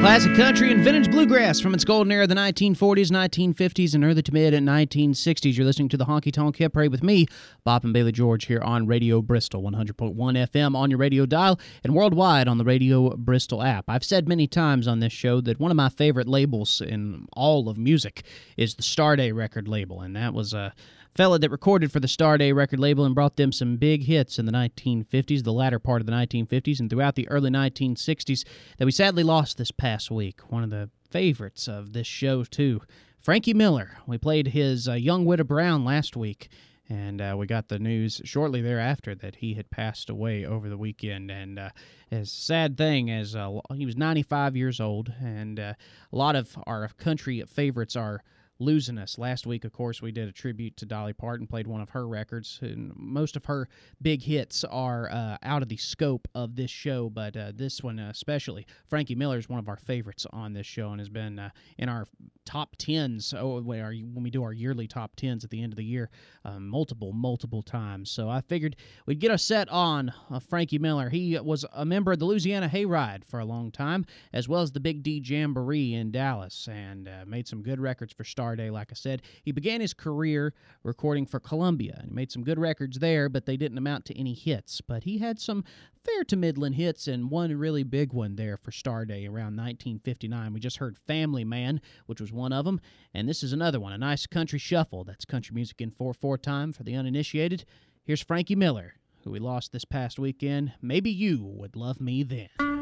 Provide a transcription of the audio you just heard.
Classic country and vintage bluegrass from its golden era of the 1940s, 1950s, and early to mid 1960s. You're listening to the Honky Tonk Hit Parade with me, Bob and Bailey George, here on Radio Bristol, 100.1 FM on your radio dial and worldwide on the Radio Bristol app. I've said many times on this show that one of my favorite labels in all of music is the Starday record label, and that was a fella that recorded for the Starday record label and brought them some big hits in the 1950s, the latter part of the 1950s, and throughout the early 1960s that we sadly lost this past week. One of the favorites of this show, too. Frankie Miller. We played his Young Widow Brown last week, and we got the news shortly thereafter that he had passed away over the weekend. And as sad thing as he was 95 years old, and a lot of our country favorites are losing us. Last week, of course, we did a tribute to Dolly Parton, played one of her records, and most of her big hits are out of the scope of this show, but this one especially. Frankie Miller is one of our favorites on this show and has been in our top 10s when we do our yearly top 10s at the end of the year multiple times. So I figured we'd get a set on Frankie Miller. He was a member of the Louisiana Hayride for a long time, as well as the Big D Jamboree in Dallas, and made some good records for Starday. Like I said, he began his career recording for Columbia and made some good records there, but they didn't amount to any hits. But he had some fair to middling hits and one really big one there for Starday around 1959. We just heard Family Man, which was one of them, and this is another one, a nice country shuffle. That's country music in 4/4 time for the uninitiated. Here's Frankie Miller, who we lost this past weekend. Maybe You Would Love Me Then.